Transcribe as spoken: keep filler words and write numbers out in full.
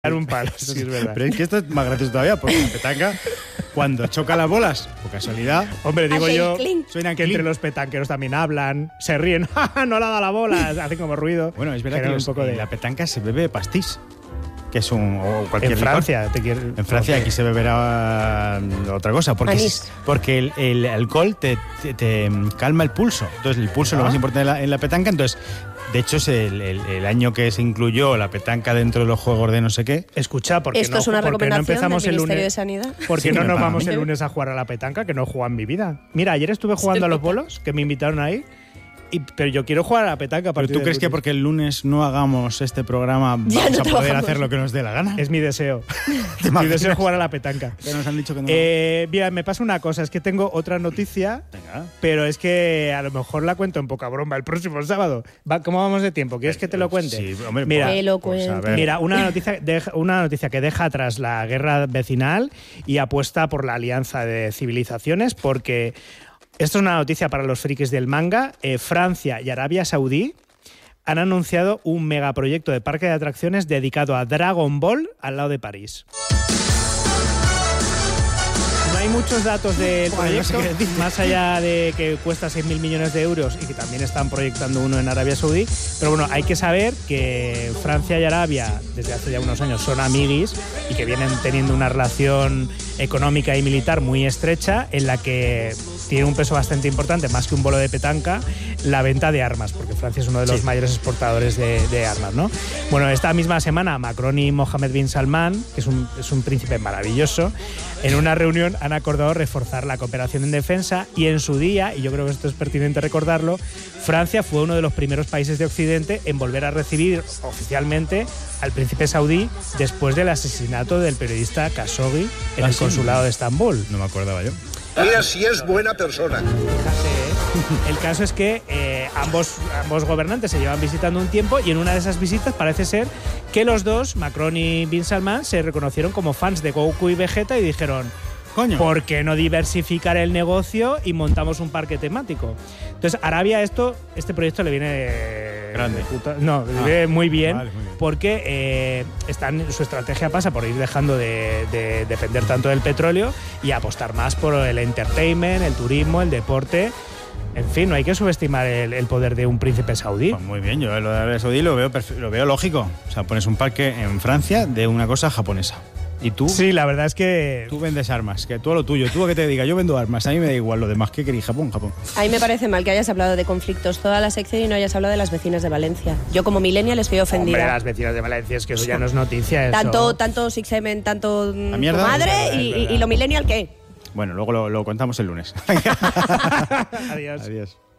un palo, sí, es verdad. Pero es que esto es más gracioso todavía, porque la petanca, cuando choca las bolas, por casualidad, hombre, digo Hace yo clink. suenan que clink. entre los petanqueros también hablan, se ríen, ¡ja, ja, no le ha dado la bola! Hacen como ruido. Bueno, es verdad que Generan los- un poco de... la petanca se bebe pastís, que es un... o cualquier En licor. Francia, te quiero... En Francia aquí se beberá uh, otra cosa, porque, Anís. es- porque el, el alcohol te, te- te, um, calma el pulso. Entonces el pulso es lo Ah. más importante en la, en la petanca. Entonces, de hecho, es el, el- el año que se incluyó la petanca dentro de los juegos de no sé qué. Escucha, porque Esto no, es una porque no recomendación empezamos del el Ministerio de lunes. Sanidad. Porque Sí, que no me nos pagan vamos a mí. el lunes a jugar a la petanca, que no he jugado en mi vida. Mira, ayer estuve jugando a los bolos, que me invitaron ahí, y, pero yo quiero jugar a la petanca. a ¿Pero partir tú del crees que lunes. porque el lunes no hagamos este programa Ya vamos no a poder trabajamos. hacer lo que nos dé la gana? Es mi deseo. ¿Te mi imaginas? deseo es jugar a la petanca. Que nos han dicho que no. Eh, mira, me pasa una cosa, es que tengo otra noticia, Venga. pero es que a lo mejor la cuento en poca broma el próximo sábado. Va, ¿Cómo vamos de tiempo? ¿Quieres que te lo cuente? Sí, hombre, Mira, por- Que lo por cuente. saber. Mira, una noticia, deja- una noticia que deja atrás la guerra vecinal y apuesta por la alianza de civilizaciones, porque esto es una noticia para los frikis del manga. Eh, Francia y Arabia Saudí han anunciado un megaproyecto de parque de atracciones dedicado a Dragon Ball al lado de París. No hay muchos datos del Bueno, no sé proyecto, qué decir. más allá de que cuesta seis mil millones de euros y que también están proyectando uno en Arabia Saudí. Pero bueno, hay que saber que Francia y Arabia desde hace ya unos años son amiguis y que vienen teniendo una relación económica y militar muy estrecha, en la que tiene un peso bastante importante, más que un bolo de petanca, la venta de armas, porque Francia es uno de los Sí. mayores exportadores de, de armas, ¿no? Bueno, esta misma semana Macron y Mohammed bin Salman, que es un, es un príncipe maravilloso, en una reunión han acordado reforzar la cooperación en defensa, y en su día, y yo creo que esto es pertinente recordarlo, Francia fue uno de los primeros países de Occidente en volver a recibir oficialmente al príncipe saudí después del asesinato del periodista Khashoggi en Ah, el sí. consulado de Estambul. No me acordaba yo. Mira si es buena persona. Fíjate, ¿eh? El caso es que eh, ambos, ambos gobernantes se llevan visitando un tiempo, y en una de esas visitas parece ser que los dos, Macron y bin Salman, se reconocieron como fans de Goku y Vegeta y dijeron: Coño. ¿por qué no diversificar el negocio y montamos un parque temático? Entonces, Arabia, esto, este proyecto le viene de- Grande. de puta- no, le Ah, viene muy bien, vale, muy bien. porque eh, están, su estrategia pasa por ir dejando de, de depender tanto del petróleo y apostar más por el entertainment, el turismo, el deporte. En fin, no hay que subestimar el, el poder de un príncipe saudí. Pues muy bien, yo lo de Arabia Saudí lo veo, perfe- lo veo lógico. O sea, pones un parque en Francia de una cosa japonesa. Y tú, Sí, la verdad es que tú vendes armas, que tú a lo tuyo, tú a que te diga, yo vendo armas, a mí me da igual lo demás, que queréis, Japón, Japón. A mí me parece mal que hayas hablado de conflictos toda la sección y no hayas hablado de las vecinas de Valencia. Yo como millennial estoy hombre, ofendida. las vecinas de Valencia, es que eso ya no es noticia. Eso. Tanto, tanto Six Seven, tanto mm, La tu mierda, madre es verdad, y, es y- verdad. y lo millennial, ¿qué? Bueno, luego lo, lo contamos el lunes. Adiós. Adiós.